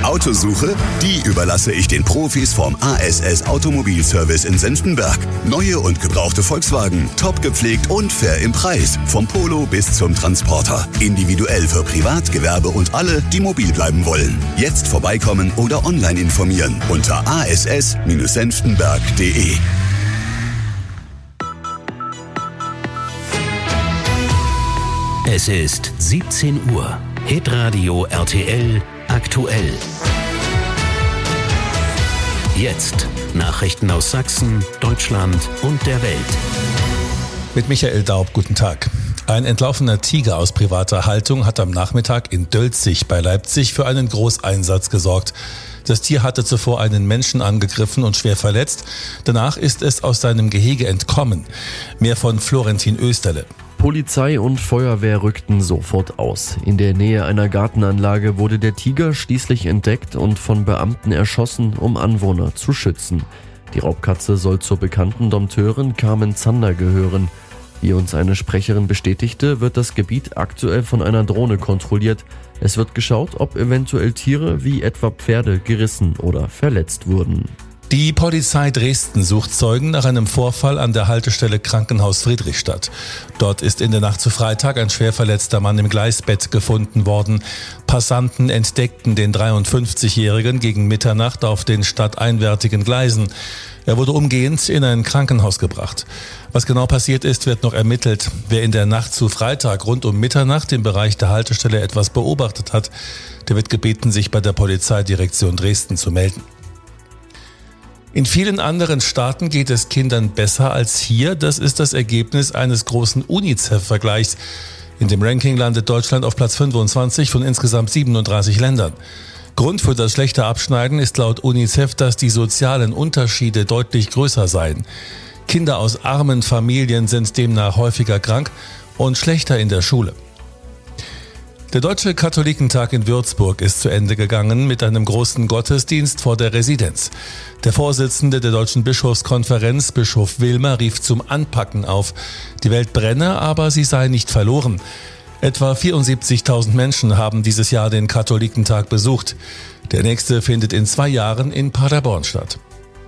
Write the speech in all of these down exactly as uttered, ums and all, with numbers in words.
Autosuche? Die überlasse ich den Profis vom A S S Automobilservice in Senftenberg. Neue und gebrauchte Volkswagen, top gepflegt und fair im Preis. Vom Polo bis zum Transporter. Individuell für Privat, Gewerbe und alle, die mobil bleiben wollen. Jetzt vorbeikommen oder online informieren unter a s s senftenberg punkt d e. Es ist siebzehn Uhr. Hitradio R T L aktuell. Jetzt Nachrichten aus Sachsen, Deutschland und der Welt. Mit Michael Daub, guten Tag. Ein entlaufener Tiger aus privater Haltung hat am Nachmittag in Dölzig bei Leipzig für einen Großeinsatz gesorgt. Das Tier hatte zuvor einen Menschen angegriffen und schwer verletzt. Danach ist es aus seinem Gehege entkommen. Mehr von Florentin Österle. Polizei und Feuerwehr rückten sofort aus. In der Nähe einer Gartenanlage wurde der Tiger schließlich entdeckt und von Beamten erschossen, um Anwohner zu schützen. Die Raubkatze soll zur bekannten Dompteurin Carmen Zander gehören. Wie uns eine Sprecherin bestätigte, wird das Gebiet aktuell von einer Drohne kontrolliert. Es wird geschaut, ob eventuell Tiere wie etwa Pferde gerissen oder verletzt wurden. Die Polizei Dresden sucht Zeugen nach einem Vorfall an der Haltestelle Krankenhaus Friedrichstadt. Dort ist in der Nacht zu Freitag ein schwer verletzter Mann im Gleisbett gefunden worden. Passanten entdeckten den dreiundfünfzigjährigen gegen Mitternacht auf den stadteinwärtigen Gleisen. Er wurde umgehend in ein Krankenhaus gebracht. Was genau passiert ist, wird noch ermittelt. Wer in der Nacht zu Freitag rund um Mitternacht im Bereich der Haltestelle etwas beobachtet hat, der wird gebeten, sich bei der Polizeidirektion Dresden zu melden. In vielen anderen Staaten geht es Kindern besser als hier. Das ist das Ergebnis eines großen UNICEF-Vergleichs. In dem Ranking landet Deutschland auf Platz fünfundzwanzig von insgesamt siebenunddreißig Ländern. Grund für das schlechte Abschneiden ist laut UNICEF, dass die sozialen Unterschiede deutlich größer seien. Kinder aus armen Familien sind demnach häufiger krank und schlechter in der Schule. Der Deutsche Katholikentag in Würzburg ist zu Ende gegangen mit einem großen Gottesdienst vor der Residenz. Der Vorsitzende der Deutschen Bischofskonferenz, Bischof Wilmer, rief zum Anpacken auf. Die Welt brenne, aber sie sei nicht verloren. Etwa vierundsiebzigtausend Menschen haben dieses Jahr den Katholikentag besucht. Der nächste findet in zwei Jahren in Paderborn statt.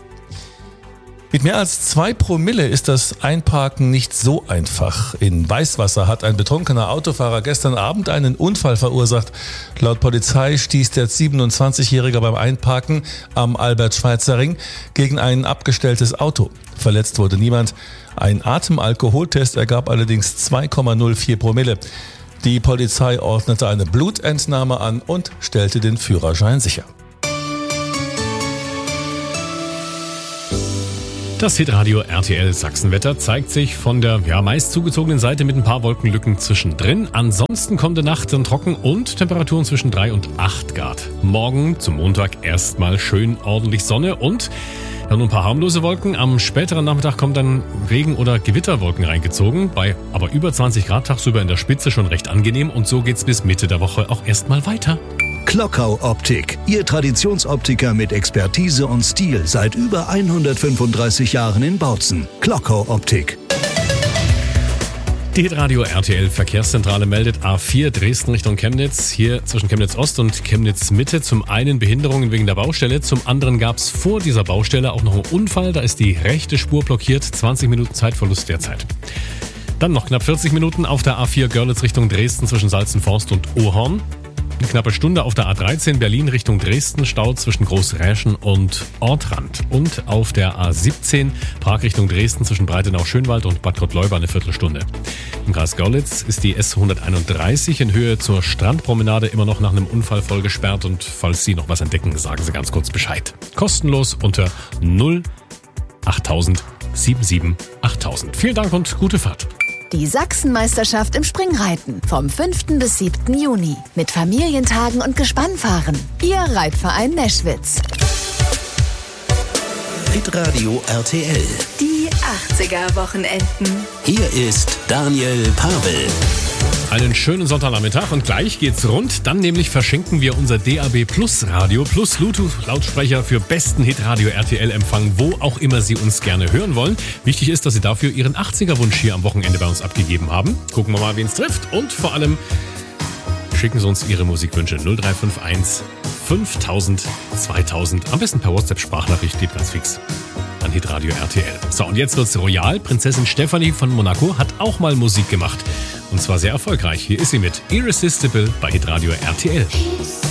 Mit mehr als zwei Promille ist das Einparken nicht so einfach. In Weißwasser hat ein betrunkener Autofahrer gestern Abend einen Unfall verursacht. Laut Polizei stieß der siebenundzwanzigjährige beim Einparken am Albert-Schweitzer-Ring gegen ein abgestelltes Auto. Verletzt wurde niemand. Ein Atemalkoholtest ergab allerdings zwei Komma null vier Promille. Die Polizei ordnete eine Blutentnahme an und stellte den Führerschein sicher. Das Hitradio R T L Sachsenwetter zeigt sich von der ja, meist zugezogenen Seite mit ein paar Wolkenlücken zwischendrin. Ansonsten kommende Nacht dann trocken und Temperaturen zwischen drei und acht Grad. Morgen zum Montag erstmal schön ordentlich Sonne und ja, nur ein paar harmlose Wolken. Am späteren Nachmittag kommen dann Regen- oder Gewitterwolken reingezogen. Bei aber über zwanzig Grad tagsüber in der Spitze schon recht angenehm. Und so geht's bis Mitte der Woche auch erstmal weiter. Klockau Optik, Ihr Traditionsoptiker mit Expertise und Stil seit über hundertfünfunddreißig Jahren in Bautzen. Klockau Optik. Die Hitradio R T L Verkehrszentrale meldet A vier Dresden Richtung Chemnitz. Hier zwischen Chemnitz Ost und Chemnitz Mitte zum einen Behinderungen wegen der Baustelle. Zum anderen gab es vor dieser Baustelle auch noch einen Unfall. Da ist die rechte Spur blockiert. zwanzig Minuten Zeitverlust derzeit. Dann noch knapp vierzig Minuten auf der A vier Görlitz Richtung Dresden zwischen Salzenforst und Ohorn. Eine knappe Stunde auf der A dreizehn Berlin Richtung Dresden, Stau zwischen Großräschen und Ortrand. Und auf der A siebzehn Prag Richtung Dresden zwischen Breitenau-Schönwald und Bad Gottleuba eine Viertelstunde. Im Kreis Görlitz ist die S hunderteinunddreißig in Höhe zur Strandpromenade immer noch nach einem Unfall voll gesperrt. Und falls Sie noch was entdecken, sagen Sie ganz kurz Bescheid. Kostenlos unter null achttausend siebenundsiebzig achttausend. Vielen Dank und gute Fahrt. Die Sachsenmeisterschaft im Springreiten vom fünften bis siebten Juni mit Familientagen und Gespannfahren. Ihr Reitverein Neschwitz. Hitradio R T L. Die achtziger-Wochenenden. Hier ist Daniel Pavel. Einen schönen Sonntagnachmittag und gleich geht's rund. Dann nämlich verschenken wir unser D A B Plus Radio plus Bluetooth-Lautsprecher für besten Hitradio R T L-Empfang, wo auch immer Sie uns gerne hören wollen. Wichtig ist, dass Sie dafür Ihren achtziger-Wunsch hier am Wochenende bei uns abgegeben haben. Gucken wir mal, wen es trifft. Und vor allem schicken Sie uns Ihre Musikwünsche null drei fünf eins fünftausend, zweitausend. Am besten per WhatsApp-Sprachnachricht, geht ganz fix. An Hitradio R T L. So, und jetzt wird's royal. Prinzessin Stephanie von Monaco hat auch mal Musik gemacht. Und zwar sehr erfolgreich. Hier ist sie mit Irresistible bei Hitradio R T L.